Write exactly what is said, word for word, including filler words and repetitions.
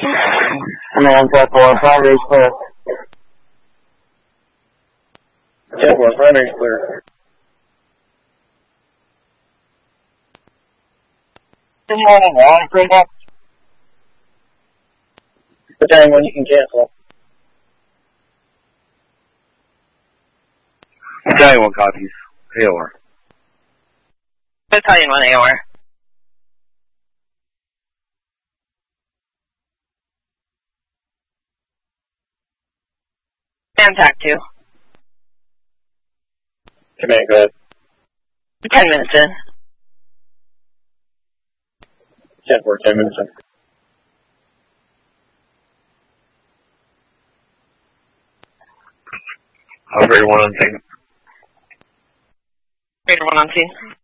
Command ten four, primary clear. ten four, primary clear. Good morning, all. Bring up. Battalion one, you can cancel. Battalion one copies. A O R. Battalion one, A O R. Contact two. Command, go ahead. Ten minutes in. ten four, ten minutes in. Operator one on scene. Operator one on scene.